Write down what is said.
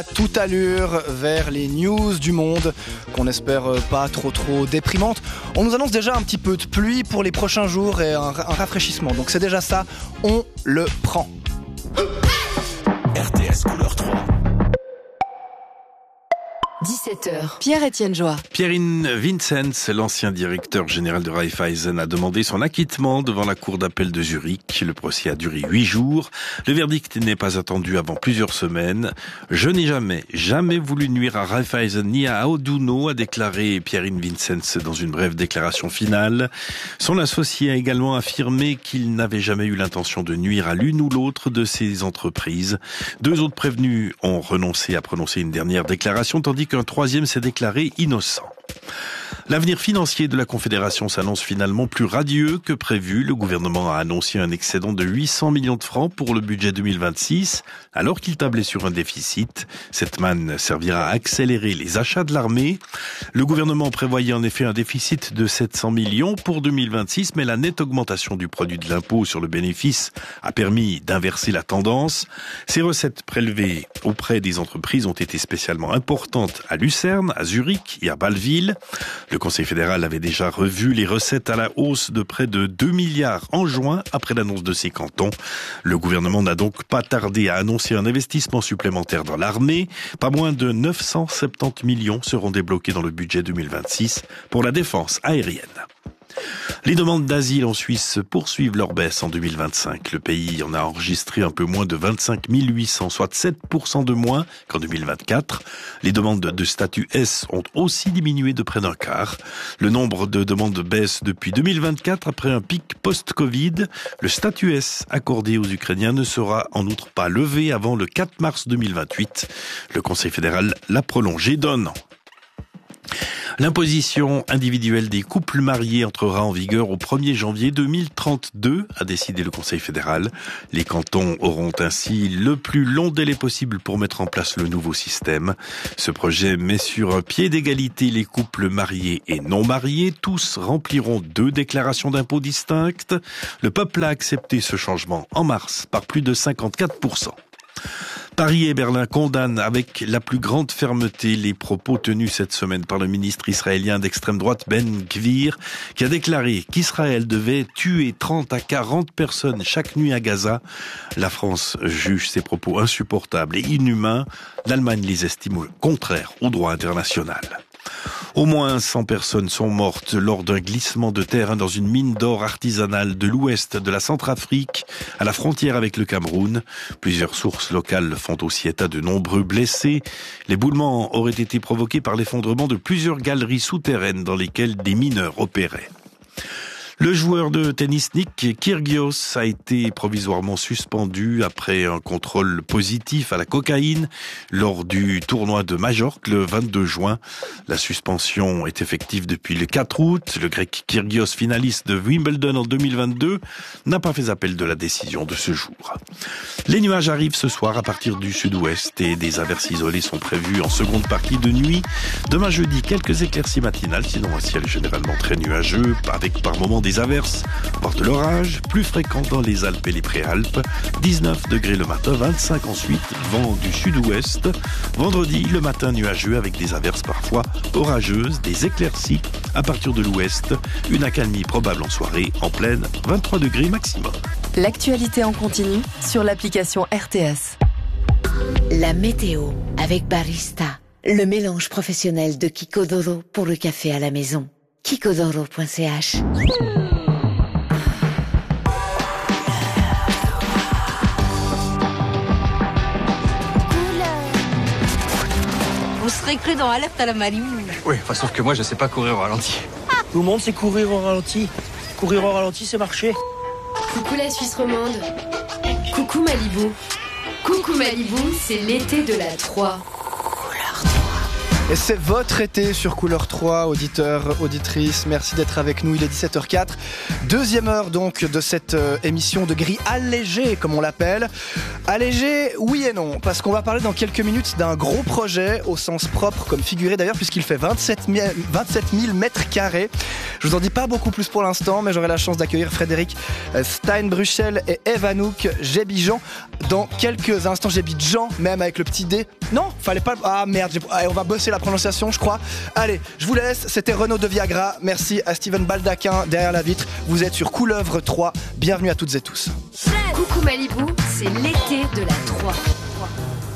Toute allure vers les news du monde, qu'on espère pas trop déprimantes. On nous annonce déjà un petit peu de pluie pour les prochains jours et un rafraîchissement. Donc c'est déjà ça, on le prend. RTS couleur 3. 17h. Pierre-Étienne Joie. Pierin Vincenz, l'ancien directeur général de Raiffeisen, a demandé son acquittement devant la cour d'appel de Zurich. Le procès a duré 8 jours. Le verdict n'est pas attendu avant plusieurs semaines. Je n'ai jamais voulu nuire à Raiffeisen ni à Auduno, a déclaré Pierin Vincenz dans une brève déclaration finale. Son associé a également affirmé qu'il n'avait jamais eu l'intention de nuire à l'une ou l'autre de ces entreprises. 2 autres prévenus ont renoncé à prononcer une dernière déclaration, tandis qu'un troisième s'est déclaré innocent. L'avenir financier de la Confédération s'annonce finalement plus radieux que prévu. Le gouvernement a annoncé un excédent de 800 millions de francs pour le budget 2026, alors qu'il tablait sur un déficit. Cette manne servira à accélérer les achats de l'armée. Le gouvernement prévoyait en effet un déficit de 700 millions pour 2026, mais la nette augmentation du produit de l'impôt sur le bénéfice a permis d'inverser la tendance. Ces recettes prélevées auprès des entreprises ont été spécialement importantes à Lucerne, à Zurich et à Bâle-Ville. Le Conseil fédéral avait déjà revu les recettes à la hausse de près de 2 milliards en juin après l'annonce de ces cantons. Le gouvernement n'a donc pas tardé à annoncer un investissement supplémentaire dans l'armée. Pas moins de 970 millions seront débloqués dans le budget 2026 pour la défense aérienne. Les demandes d'asile en Suisse poursuivent leur baisse en 2025. Le pays en a enregistré un peu moins de 25 800, soit 7% de moins qu'en 2024. Les demandes de statut S ont aussi diminué de près d'un quart. Le nombre de demandes baisse depuis 2024 après un pic post-Covid. Le statut S accordé aux Ukrainiens ne sera en outre pas levé avant le 4 mars 2028. Le Conseil fédéral l'a prolongé d'un an. L'imposition individuelle des couples mariés entrera en vigueur au 1er janvier 2032, a décidé le Conseil fédéral. Les cantons auront ainsi le plus long délai possible pour mettre en place le nouveau système. Ce projet met sur un pied d'égalité les couples mariés et non mariés. Tous rempliront 2 déclarations d'impôts distinctes. Le peuple a accepté ce changement en mars par plus de 54%. Paris et Berlin condamnent avec la plus grande fermeté les propos tenus cette semaine par le ministre israélien d'extrême droite Ben Gvir, qui a déclaré qu'Israël devait tuer 30 à 40 personnes chaque nuit à Gaza. La France juge ces propos insupportables et inhumains. L'Allemagne les estime contraires au droit international. Au moins 100 personnes sont mortes lors d'un glissement de terrain dans une mine d'or artisanale de l'ouest de la Centrafrique, à la frontière avec le Cameroun. Plusieurs sources locales font aussi état de nombreux blessés. L'éboulement aurait été provoqué par l'effondrement de plusieurs galeries souterraines dans lesquelles des mineurs opéraient. Le joueur de tennis Nick Kyrgios a été provisoirement suspendu après un contrôle positif à la cocaïne lors du tournoi de Majorque le 22 juin. La suspension est effective depuis le 4 août. Le grec Kyrgios, finaliste de Wimbledon en 2022, n'a pas fait appel de la décision de ce jour. Les nuages arrivent ce soir à partir du sud-ouest et des averses isolées sont prévues en seconde partie de nuit. Demain jeudi, quelques éclaircies matinales, sinon un ciel généralement très nuageux, avec par moments des averses, voire de l'orage, plus fréquent dans les Alpes et les Préalpes. 19 degrés le matin, 25 ensuite, vent du sud-ouest. Vendredi, le matin nuageux avec des averses parfois orageuses, des éclaircies à partir de l'ouest. Une accalmie probable en soirée, en pleine, 23 degrés maximum. L'actualité en continu sur l'application RTS. La météo avec Barista, le mélange professionnel de Kikodoro pour le café à la maison. Kikodoro.ch. Vous serez cru dans Alerte à la Malibu. Oui, enfin, sauf que moi, je sais pas courir au ralenti. Tout le monde sait courir au ralenti. Courir au ralenti, c'est marcher. Coucou la Suisse romande. Coucou Malibu. Coucou Malibu, c'est l'été de la 3. Couleur 3. Et c'est votre été sur Couleur 3, auditeurs, auditrices, merci d'être avec nous, il est 17h04. Deuxième heure donc de cette émission de gris allégé comme on l'appelle. Allégé, oui et non, parce qu'on va parler dans quelques minutes d'un gros projet, au sens propre comme figuré d'ailleurs, puisqu'il fait 27 000 mètres carrés. Je vous en dis pas beaucoup plus pour l'instant, mais j'aurai la chance d'accueillir Frédéric Steinbruchel et Eve Anouk Gébijan dans quelques instants. Gébijan, même avec le petit D. Non, fallait pas... Ah merde, on va bosser la prononciation, je crois. Allez, je vous laisse, c'était Renaud de Viagra. Merci à Steven Baldaquin derrière la vitre. Vous êtes sur Couleuvre 3. Bienvenue à toutes et tous. Coucou Malibu, c'est l'été de la 3.